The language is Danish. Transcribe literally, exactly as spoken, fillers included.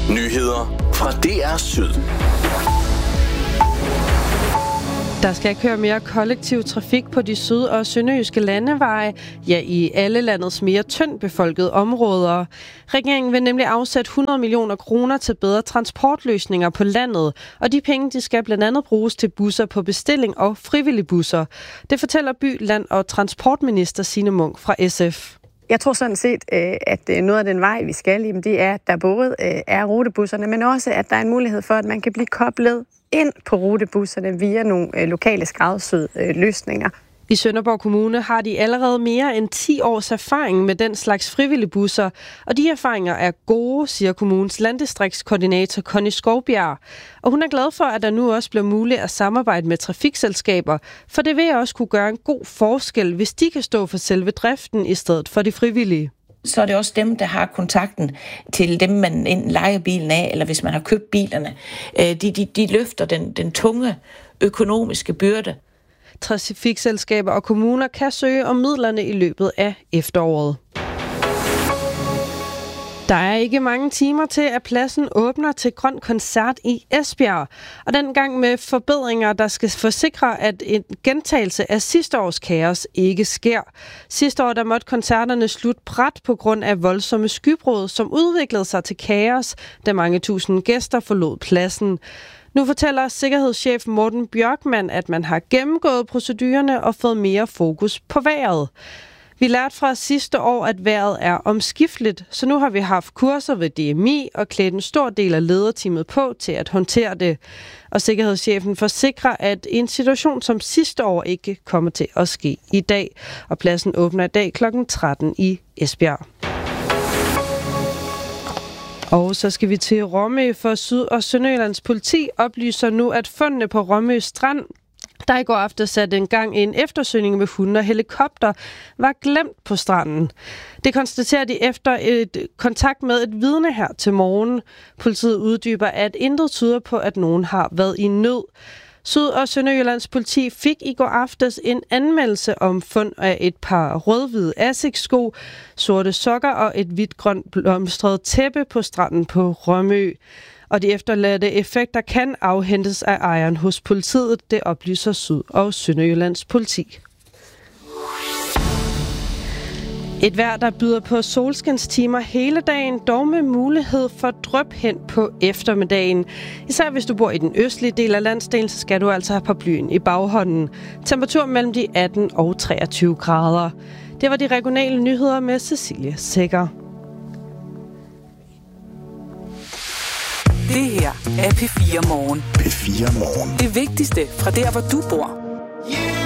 Nyheder fra D R Syd. Der skal køre mere kollektiv trafik på de syd- og sønderjyske landeveje, ja i alle landets mere tyndt befolkede områder. Regeringen vil nemlig afsætte hundrede millioner kroner til bedre transportløsninger på landet, og de penge de skal blandt andet bruges til busser på bestilling og frivillige busser. Det fortæller by-, land- og transportminister Signe Munk fra S F. Jeg tror sådan set, at noget af den vej, vi skal i, det er, at der både er rutebusserne, men også, at der er en mulighed for, at man kan blive koblet ind på rutebusserne via nogle lokale skræddersyede løsninger. I Sønderborg Kommune har de allerede mere end ti års erfaring med den slags frivillige busser, og de erfaringer er gode, siger kommunens landdistriktskoordinator Conny Skovbjerg. Og hun er glad for, at der nu også bliver muligt at samarbejde med trafikselskaber, for det vil også kunne gøre en god forskel, hvis de kan stå for selve driften i stedet for de frivillige. Så er det også dem, der har kontakten til dem, man enten lejer bilen af, eller hvis man har købt bilerne. De, de, de løfter den, den tunge økonomiske byrde. Trafikselskaber og kommuner kan søge om midlerne i løbet af efteråret. Der er ikke mange timer til, at pladsen åbner til Grøn Koncert i Esbjerg. Og den gang med forbedringer, der skal forsikre, at en gentagelse af sidste års kaos ikke sker. Sidste år der måtte koncerterne slutte brat på grund af voldsomme skybrud, som udviklede sig til kaos, da mange tusind gæster forlod pladsen. Nu fortæller sikkerhedschef Morten Bjørkman, at man har gennemgået procedurerne og fået mere fokus på vejret. Vi lærte fra sidste år, at vejret er omskifteligt, så nu har vi haft kurser ved D M I og klædt en stor del af lederteamet på til at håndtere det. Og sikkerhedschefen forsikrer, at en situation som sidste år ikke kommer til at ske i dag. Og pladsen åbner i dag klokken tretten i Esbjerg. Og så skal vi til Romø, for Syd- og Sønderjyllands politi oplyser nu, at fundene på Romø Strand, der i går aften satte en gang en eftersøgning med hunde og helikopter, var glemt på stranden. Det konstaterer de efter et kontakt med et vidne her til morgen. Politiet uddyber, at intet tyder på, at nogen har været i nød. Syd- og Sønderjyllands politi fik i går aftes en anmeldelse om fund af et par rød-hvide Asics-sko, sorte sokker og et hvidt-grønt blomstret tæppe på stranden på Romø. Og de efterladte effekter kan afhentes af ejeren hos politiet, det oplyser Syd- og Sønderjyllands politi. Et vejr, der byder på solskinstimer hele dagen, dog med mulighed for dryp hen på eftermiddagen. Især hvis du bor i den østlige del af landsdelen, så skal du altså have paraplyen i baghånden. Temperatur mellem de atten og treogtyve grader. Det var de regionale nyheder med Cecilie Sækker. Det her er P fire Morgen. P fire Morgen. Det vigtigste fra der, hvor du bor.